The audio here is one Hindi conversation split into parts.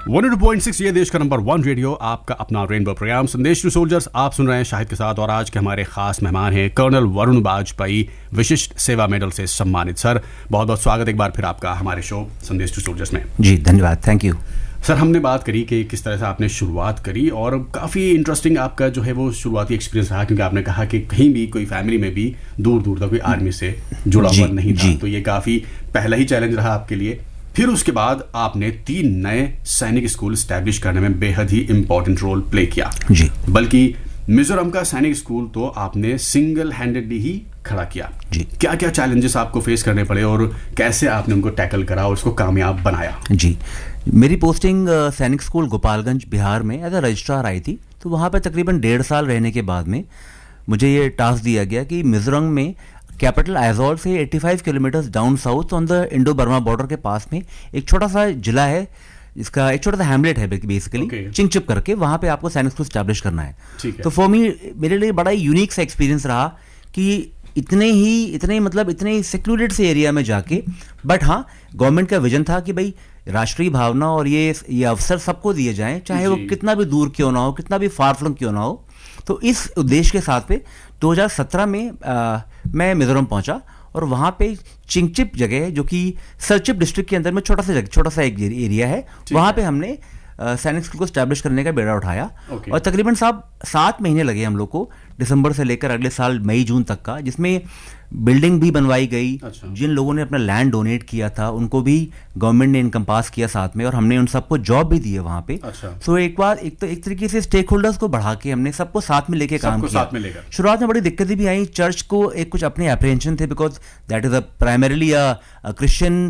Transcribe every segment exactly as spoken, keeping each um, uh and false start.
वन टू पॉइंट सिक्स ये देश का नंबर वन रेडियो, आपका अपना रेनबो प्रोग्राम संदेश टू सोल्जर्स। आप सुन रहे हैं शाहिद के साथ, और आज के हमारे खास मेहमान हैं कर्नल वरुण वाजपेयी, विशिष्ट सेवा मेडल से सम्मानित। सर, बहुत बहुत स्वागत एक बार फिर आपका हमारे शो संदेश टू सोल्जर्स में। जी धन्यवाद, थैंक यू। सर, हमने बात करी कि किस तरह से आपने शुरुआत करी, और काफ़ी इंटरेस्टिंग आपका जो है वो शुरुआती एक्सपीरियंस रहा, क्योंकि आपने कहा कि कहीं भी कोई फैमिली में भी दूर दूर तक कोई आर्मी से जुड़ा हुआ नहीं था, तो ये काफ़ी पहला ही चैलेंज रहा आपके लिए। फिर उसके बाद आपने तीन नए सैनिक स्कूल स्टैब्लिश करने में बेहद ही इंपॉर्टेंट रोल प्ले किया जी। बल्कि मिजोरम का सैनिक स्कूल तो आपने सिंगल हैंडेडली ही खड़ा किया जी। क्या क्या चैलेंजेस आपको फेस करने पड़े और कैसे आपने उनको टैकल करा और उसको कामयाब बनाया? जी, मेरी पोस्टिंग सैनिक स्कूल गोपालगंज बिहार में एज अ रजिस्ट्रार आई थी। तो वहाँ पे तकरीबन डेढ़ साल रहने के बाद में मुझे ये टास्क दिया गया कि मिजोरम में कैपिटल आइजोल से पचासी kilometre down south on the Indo Burma border के पास में एक छोटा सा जिला है, इसका एक छोटा सा हैमलेट है बेसिकली okay. चिंगचिप करके, वहाँ पे आपको सैनिक स्कूल स्टैब्लिश करना है, है। तो फॉर मी मेरे लिए बड़ा ही यूनिक सा एक्सपीरियंस रहा कि इतने ही इतने मतलब इतने ही सेक्लूडेड से एरिया में जाके, बट हाँ गवर्नमेंट का विजन था कि भाई राष्ट्रीय भावना और ये ये अवसर सबको दिए जाएं, चाहे वो कितना भी दूर क्यों ना हो, कितना भी फार फ्लंग क्यों ना हो। तो इस उद्देश्य के साथ पे दो हज़ार सत्रह में आ, मैं मिजोरम पहुंचा, और वहाँ पे चिंगचिप जगह है जो कि सरचिप डिस्ट्रिक्ट के अंदर में छोटा सा जगह छोटा सा एक एरिया है, वहाँ पे हमने सैनिक स्कूल को स्टैब्लिश करने का बेड़ा उठाया। okay. और तकरीबन साहब सात महीने लगे हम लोग को, दिसंबर से लेकर अगले साल मई जून तक का, जिसमें बिल्डिंग भी बनवाई गई। अच्छा। जिन लोगों ने अपना लैंड डोनेट किया था उनको भी गवर्नमेंट ने इनकम पास किया साथ में, और हमने उन सबको जॉब भी दी है वहाँ पे। अच्छा। सो एक बार एक तो एक तरीके से स्टेक होल्डर्स को बढ़ा के हमने सबको साथ में लेके काम किया। शुरुआत में बड़ी दिक्कतें भी आई, चर्च को एक कुछ अपने अप्रीहेंशन थे, because that is a primarily a Christian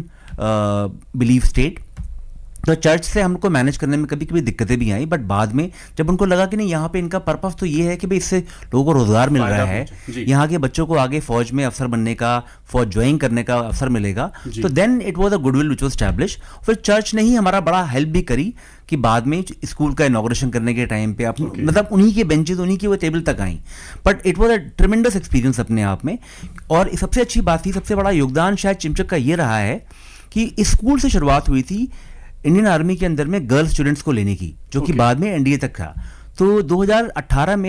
belief state. तो चर्च से हमको मैनेज करने में कभी कभी दिक्कतें भी आई, बट बाद में जब उनको लगा कि नहीं, यहाँ पे इनका पर्पस तो ये है कि भाई इससे लोगों को रोजगार मिल रहा है, यहाँ के बच्चों को आगे फौज में अफसर बनने का, फौज ज्वाइन करने का अवसर मिलेगा, तो then it was a goodwill which was establish. फिर चर्च ने ही हमारा बड़ा हेल्प भी करी कि बाद में स्कूल का इनॉग्रेशन करने के टाइम पे आप okay. मतलब उन्हीं के बेंचेस, उन्हीं की वो टेबल तक आई। But it was a ट्रेमेंडस experience अपने आप में। और सबसे अच्छी बात थी, सबसे बड़ा योगदान शायद चिंगचिप का ये रहा है कि स्कूल से शुरुआत हुई थी इंडियन आर्मी के अंदर में गर्ल स्टूडेंट्स को लेने की, जो कि बाद में एनडीए तक था। तो दो हज़ार अठारह में